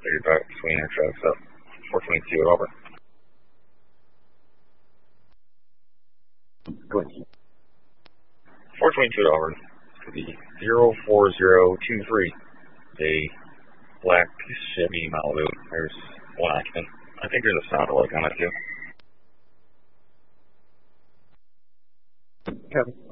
Figured back between our trucks up. 422 over. Go ahead. 422 over. To be 04023. A black Chevy Malibu. There's one occupant. I think there's a sound alike on it too. Kevin.